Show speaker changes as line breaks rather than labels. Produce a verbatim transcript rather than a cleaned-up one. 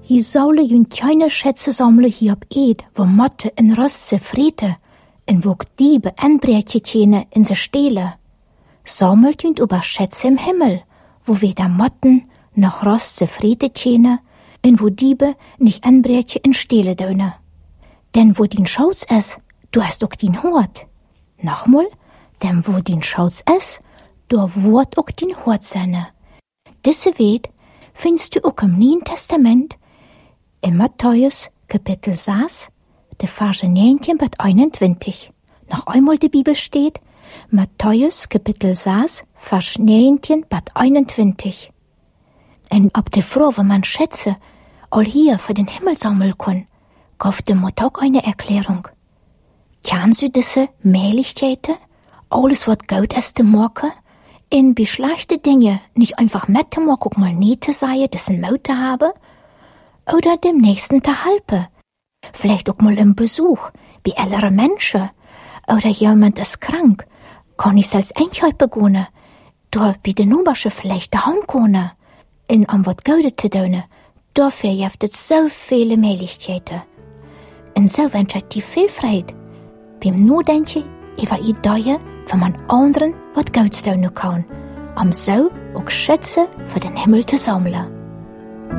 Hier zouden jun kleine schätze sammelen hier op eed, wo Motte en Rost ze vreten, en wo Diebe en breetje tjene in ze stelen. Sammelt jun über Schätze im Himmel, wo weder Motten noch Rost ze vreten tjene, en wo Diebe nicht en breetje in stelen döne. Denn wo din Schatz es, du hast ook din Hort. Nochmal, denn wo din Schatz es, du wordt ook din Hort seine. Diese weet findest du ook im Neuen Testament, in Matthäus Kapitel zes, de Verse negentien bis einundzwanzig. Noch einmal die Bibel steht, Matthäus Kapitel zes, Vers negentien bis einundzwanzig. En op de Frau, wenn man Schätze all hier für den Himmel sammeln kann, gab de Mutter auch eine Erklärung. Kannst du diese Mählichkeiten, alles was gut ist zu machen, in beschlechte Dinge nicht einfach mitzumachen, guck mal nie zu sein, dessen Mut zu haben, oder dem Nächsten zu helfen. Vielleicht auch mal im Besuch, bei älteren Menschen, oder jemand ist krank, kann ich selbst Einkäufe beginnen, da bei den Numersche vielleicht daheim können, in am wat Gutes zu tun. Dafür gibt es so viele Möglichkeiten. Und so wünsche ich dir viel Freude beim Nachdenken über Ideen, wenn man anderen was Gutes tun kann, um so auch Schätze für den Himmel zu sammeln.